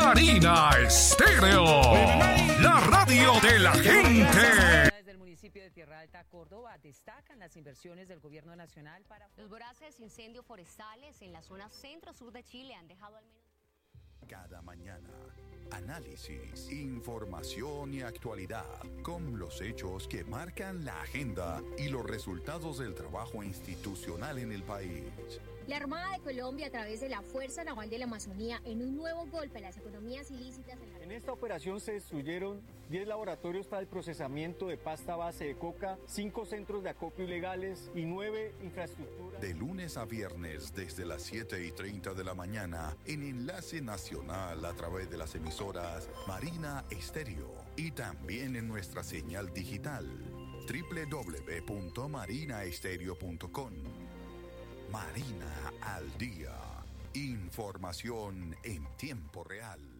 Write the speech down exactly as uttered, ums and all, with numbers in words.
Marina Estéreo, la radio de la gente. Desde el municipio de Tierra Alta, Córdoba, destacan las inversiones del gobierno nacional para... Los voraces incendios forestales en la zona centro-sur de Chile han dejado al menos... Cada mañana, análisis, información y actualidad con los hechos que marcan la agenda y los resultados del trabajo institucional en el país. La Armada de Colombia, a través de la Fuerza Naval de la Amazonía, en un nuevo golpe a las economías ilícitas. En, la... en esta operación se destruyeron diez laboratorios para el procesamiento de pasta base de coca, cinco centros de acopio ilegales y nueve infraestructuras. De lunes a viernes, desde las siete y treinta de la mañana, en Enlace Nacional a través de las emisoras Marina Estéreo y también en nuestra señal digital doble u doble u doble u punto marina estéreo punto com. Marina al día. Información en tiempo real.